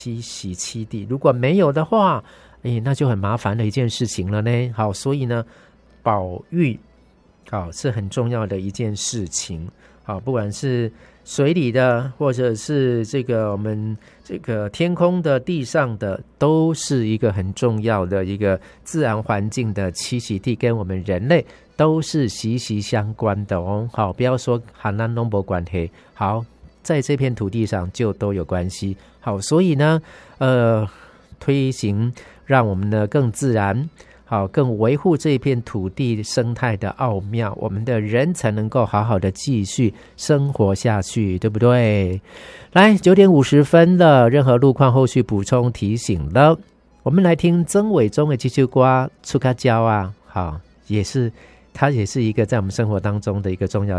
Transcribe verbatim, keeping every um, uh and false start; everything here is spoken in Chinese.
栖息栖地，如果没有的话，哎，那就很麻烦的一件事情了呢。好，所以呢，保育好是很重要的一件事情。好，不管是水里的，或者是这个我们这个天空的、地上的，都是一个很重要的一个自然环境的栖息地，跟我们人类都是息息相关的哦。好，不要说和咱都没关系，好，在这片土地上就都有关系。好，所以呢，呃，推行让我们呢更自然。好，更维护这片土地生态的奥妙，我们的人才能够好好的继续生活下去，对不对？来，九点五十分了，任何路况后续补充提醒了。我们来听曾伟忠的这首歌《出卡胶》啊，好，也是它也是一个在我们生活当中的一个重要